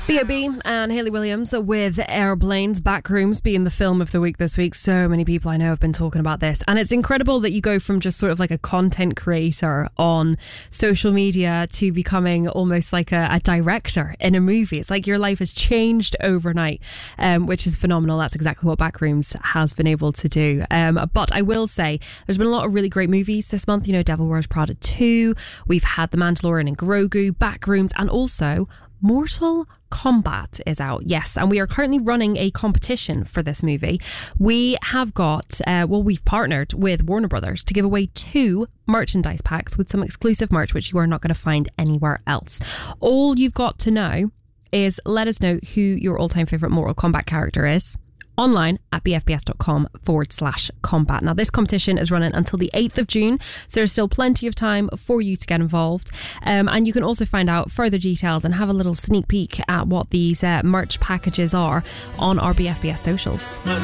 B.O.B. and Hayley Williams with Airplanes. Backrooms being the film of the week this week. So many people I know have been talking about this, and it's incredible that you go from just sort of like a content creator on social media to becoming almost like a director in a movie. It's like your life has changed overnight, which is phenomenal. That's exactly what Backrooms has been able to do. But I will say there's been a lot of really great movies this month. You know, Devil Wears Prada 2, we've had The Mandalorian and Grogu, Backrooms, and also Mortal Kombat is out. Yes, and we are currently running a competition for this movie. We have got, we've partnered with Warner Brothers to give away 2 merchandise packs with some exclusive merch which you are not going to find anywhere else. All you've got to know is let us know who your all-time favourite Mortal Kombat character is online at bfbs.com/combat. Now, this competition is running until the 8th of June, so there's still plenty of time for you to get involved. And you can also find out further details and have a little sneak peek at what these merch packages are on our BFBS socials.